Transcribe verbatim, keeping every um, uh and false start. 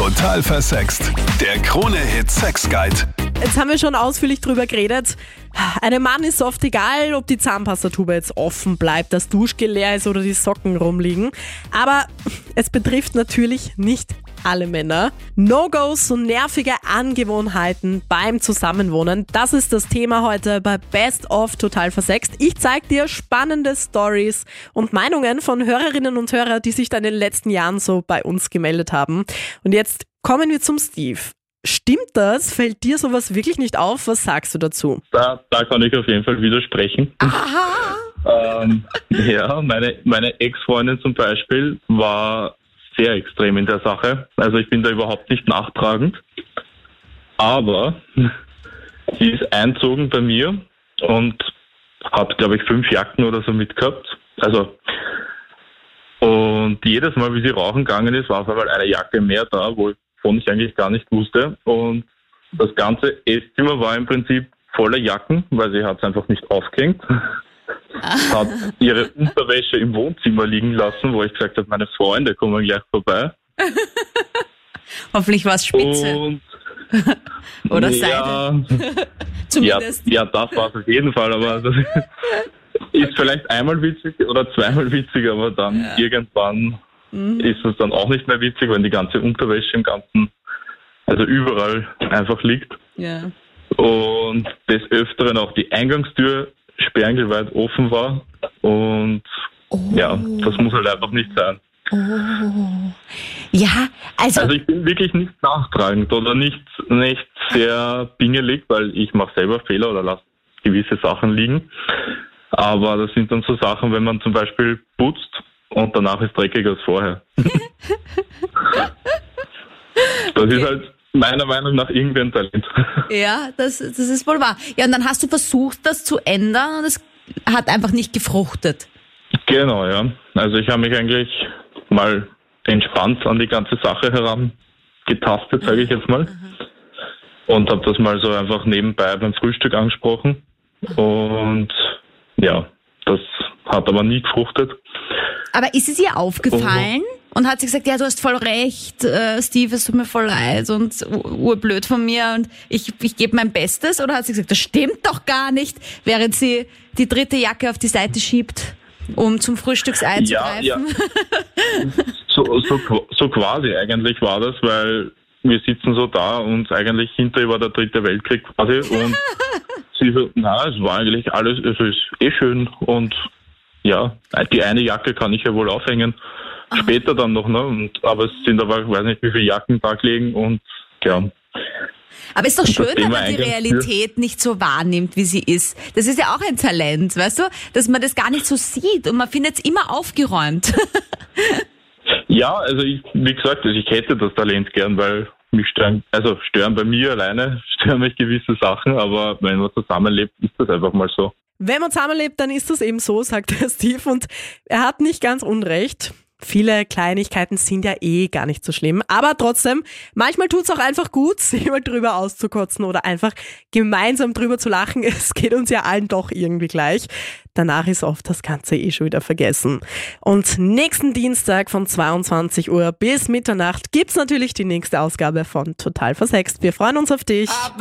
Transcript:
Total versext. Der Krone-Hit Sex Guide. Jetzt haben wir schon ausführlich drüber geredet. Einem Mann ist oft egal, ob die Zahnpastatube jetzt offen bleibt, das Duschgel leer ist oder die Socken rumliegen. Aber es betrifft natürlich nicht alle Männer. No-Gos und nervige Angewohnheiten beim Zusammenwohnen. Das ist das Thema heute bei Best of Total versext. Ich zeige dir spannende Stories und Meinungen von Hörerinnen und Hörern, die sich da in den letzten Jahren so bei uns gemeldet haben. Und jetzt kommen wir zum Steve. Stimmt das? Fällt dir sowas wirklich nicht auf? Was sagst du dazu? Da, da kann ich auf jeden Fall widersprechen. Aha! ähm, ja, meine, meine Ex-Freundin zum Beispiel war sehr extrem in der Sache. Also ich bin da überhaupt nicht nachtragend. Aber sie ist einzogen bei mir und hat, glaube ich, fünf Jacken oder so mitgehabt. Also und jedes Mal, wie sie rauchen gegangen ist, war auf einmal eine Jacke mehr da, wo von ich eigentlich gar nicht wusste. Und das ganze Esszimmer war im Prinzip voller Jacken, weil sie hat es einfach nicht aufgehängt. Hat ihre Unterwäsche im Wohnzimmer liegen lassen, wo ich gesagt habe, meine Freunde kommen gleich vorbei. Hoffentlich war es Spitze. Und oder ja, Seide. Zumindest. Ja, ja, das war es auf jeden Fall, aber das ist vielleicht einmal witzig oder zweimal witzig, aber dann ja. irgendwann mhm. ist es dann auch nicht mehr witzig, wenn die ganze Unterwäsche im Ganzen, also überall einfach liegt. Ja. Und des Öfteren auch die Eingangstür sperrangelweit offen war und oh. ja, das muss halt einfach nicht sein. Oh. Ja, also... Also ich bin wirklich nicht nachtragend oder nicht, nicht sehr pingelig, weil ich mache selber Fehler oder lasse gewisse Sachen liegen. Aber das sind dann so Sachen, wenn man zum Beispiel putzt und danach ist dreckiger als vorher. Das okay. ist halt meiner Meinung nach irgendwie ein Talent. Ja, das, das ist wohl wahr. Ja, und dann hast du versucht, das zu ändern und es hat einfach nicht gefruchtet. Genau, ja. Also ich habe mich eigentlich mal entspannt an die ganze Sache herangetastet, sage ich jetzt mal. Mhm. Und habe das mal so einfach nebenbei beim Frühstück angesprochen. Und ja, das hat aber nie gefruchtet. Aber ist es ihr aufgefallen? Oh. Und hat sie gesagt, ja, du hast voll recht, äh, Steve, es tut mir voll leid und urblöd von mir und ich, ich gebe mein Bestes? Oder hat sie gesagt, das stimmt doch gar nicht, während sie die dritte Jacke auf die Seite schiebt, um zum Frühstücksei zu ja, greifen? Ja. so, so, so quasi eigentlich war das, weil wir sitzen so da und eigentlich hinter ihr war der dritte Weltkrieg quasi und sie so, na, es war eigentlich alles, es ist eh schön und ja, die eine Jacke kann ich ja wohl aufhängen. Aha. Später dann noch, ne? Und, aber es sind aber, ich weiß nicht, wie viele Jacken da liegen und ja. Aber ist doch schön, wenn man die Realität nicht so wahrnimmt, wie sie ist. Das ist ja auch ein Talent, weißt du? Dass man das gar nicht so sieht und man findet es immer aufgeräumt. Ja, also ich, wie gesagt, also ich hätte das Talent gern, weil mich stören, also stören bei mir alleine, stören mich gewisse Sachen, aber wenn man zusammenlebt, ist das einfach mal so. Wenn man zusammenlebt, dann ist das eben so, sagt der Steve, und er hat nicht ganz unrecht. Viele Kleinigkeiten sind ja eh gar nicht so schlimm, aber trotzdem, manchmal tut's auch einfach gut, sich mal drüber auszukotzen oder einfach gemeinsam drüber zu lachen. Es geht uns ja allen doch irgendwie gleich. Danach ist oft das Ganze eh schon wieder vergessen. Und nächsten Dienstag von zweiundzwanzig Uhr bis Mitternacht gibt's natürlich die nächste Ausgabe von Total versext. Wir freuen uns auf dich.